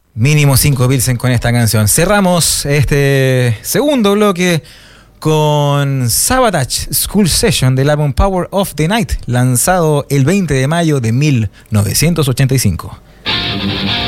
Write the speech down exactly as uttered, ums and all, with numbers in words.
Mínimo cinco Pilsen con esta canción. Cerramos este segundo bloque con Sabotage School Session del álbum Power of the Night, lanzado el veinte de mayo de mil novecientos ochenta y cinco.